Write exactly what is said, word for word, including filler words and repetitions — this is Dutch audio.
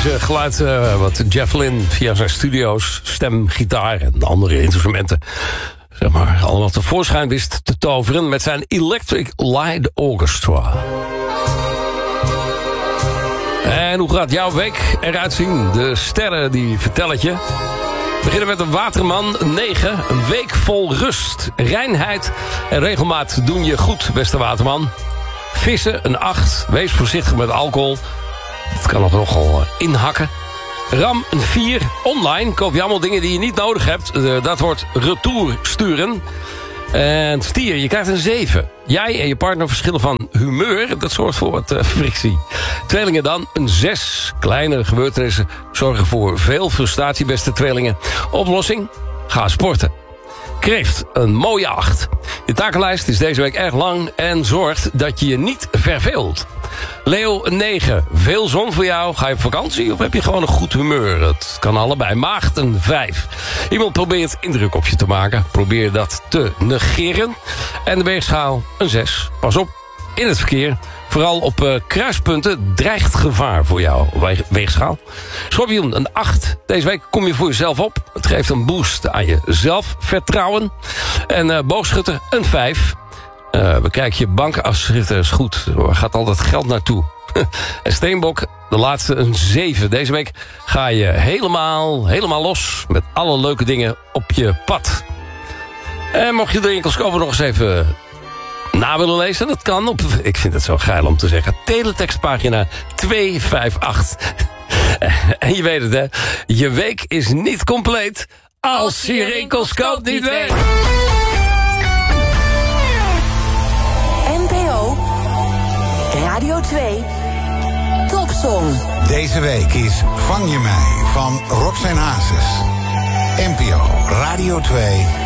fantastische geluid uh, wat Jeff Lynne via zijn studio's, stem, gitaar en andere instrumenten, zeg maar, allemaal tevoorschijn wist te toveren met zijn Electric Light Orchestra. En hoe gaat jouw week eruit zien? De sterren die vertellen het je. We beginnen met een waterman, negen. Een week vol rust, reinheid en regelmaat doen je goed, beste waterman. Vissen, een acht. Wees voorzichtig met alcohol. Het kan nog nogal inhakken. Ram, een vier. Online koop je allemaal dingen die je niet nodig hebt. Uh, dat wordt retour sturen. En stier, je krijgt een zeven. Jij en je partner verschillen van humeur. Dat zorgt voor wat uh, frictie. Tweelingen dan, een zes. Kleine gebeurtenissen zorgen voor veel frustratie, beste tweelingen. Oplossing? Ga sporten. Kreeft, een mooie acht. Je takenlijst is deze week erg lang en zorgt dat je je niet verveelt. Leo, een negen. Veel zon voor jou. Ga je op vakantie of heb je gewoon een goed humeur? Het kan allebei. Maagd, een vijf. Iemand probeert indruk op je te maken. Probeer dat te negeren. En de weegschaal, een zes. Pas op, in het verkeer. Vooral op uh, kruispunten dreigt gevaar voor jouw weegschaal. Schorpioen, een acht. Deze week kom je voor jezelf op. Het geeft een boost aan je zelfvertrouwen. En uh, boogschutter, een vijf. Uh, bekijk je bankafschriften is goed. Waar gaat al dat geld naartoe? En Steenbok, de laatste, een zeven. Deze week ga je helemaal, helemaal los met alle leuke dingen op je pad. En mocht je de enkels komen nog eens even na willen lezen, dat kan op, ik vind het zo geil om te zeggen, teletextpagina tweehonderdachtenvijftig. En je weet het, hè, je week is niet compleet als je rinkelscoop niet weet. N P O Radio twee Topsong. Deze week is Vang je mij van Roxanne Hazes. N P O Radio twee